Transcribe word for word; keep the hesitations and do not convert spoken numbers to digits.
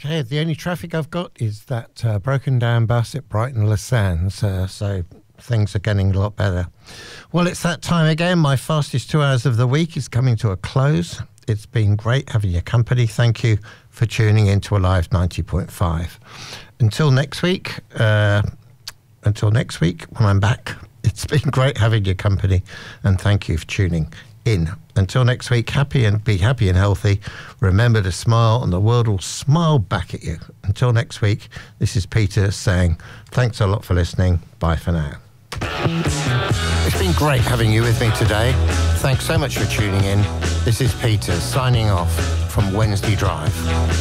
Okay, the only traffic I've got is that uh, broken down bus at Brighton Les Sands, uh, so things are getting a lot better. Well, it's that time again. My fastest two hours of the week is coming to a close. It's been great having your company. Thank you for tuning in to Alive ninety point five. Until next week, uh, until next week when I'm back, it's been great having your company, and thank you for tuning in. Until next week, happy and be happy and healthy. Remember to smile, and the world will smile back at you. Until next week, this is Peter saying thanks a lot for listening. Bye for now. It's been great having you with me today. Thanks so much for tuning in. This is Peter signing off from Wednesday Drive.